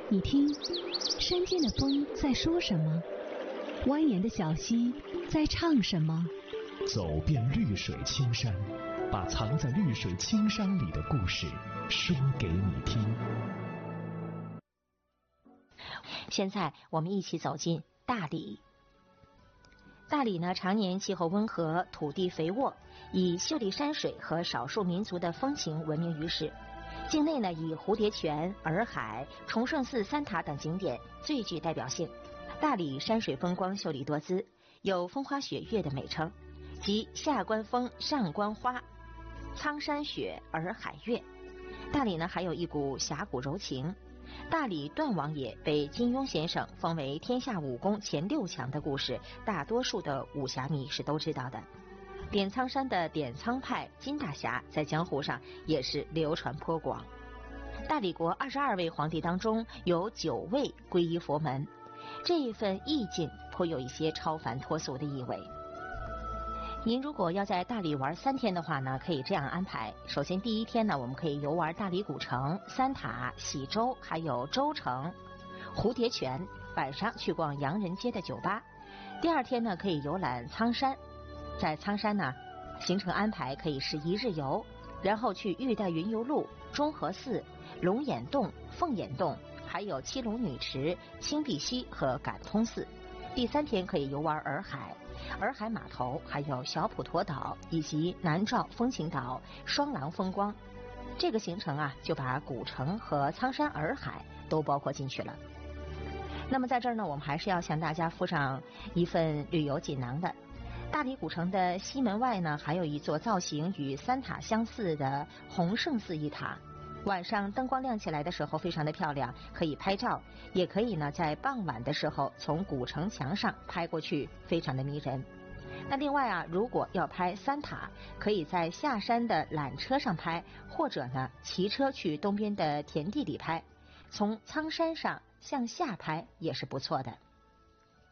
你听，山间的风在说什么？蜿蜒的小溪在唱什么？ 走遍绿水青山，把藏在绿水青山里的故事说给你听。 现在我们一起走进大理。大理呢，常年气候温和，土地肥沃，以秀丽山水和少数民族的风情闻名于世。境内呢，以蝴蝶泉、洱海、崇圣寺三塔等景点最具代表性。大理山水风光秀丽多姿，有风花雪月的美称，即下观风，上观花，苍山雪，洱海月。大理呢，还有一股侠骨柔情。大理段王爷被金庸先生封为天下武功前6强的故事，大多数的武侠迷是都知道的。点苍山的点苍派金大侠在江湖上也是流传颇广。大理国22位皇帝当中有9位皈依佛门，这一份意境颇有一些超凡脱俗的意味。您如果要在大理玩3天的话呢，可以这样安排。首先第1天呢，我们可以游玩大理古城、三塔、喜洲，还有洲城、蝴蝶泉，晚上去逛洋人街的酒吧。第2天呢，可以游览苍山，在苍山呢，行程安排可以是1日游，然后去玉带云游路、中和寺、龙眼洞、凤眼洞，还有七龙女池、青碧溪和感通寺。第3天可以游玩洱海、洱海码头，还有小普陀岛以及南诏风情岛、双廊风光。这个行程啊，就把古城和苍山洱海都包括进去了。那么在这儿呢，我们还是要向大家附上一份旅游锦囊的。大理古城的西门外呢，还有一座造型与三塔相似的洪圣寺一塔。晚上灯光亮起来的时候非常的漂亮，可以拍照，也可以呢在傍晚的时候从古城墙上拍过去，非常的迷人。那另外啊，如果要拍三塔，可以在下山的缆车上拍，或者呢骑车去东边的田地里拍，从苍山上向下拍也是不错的。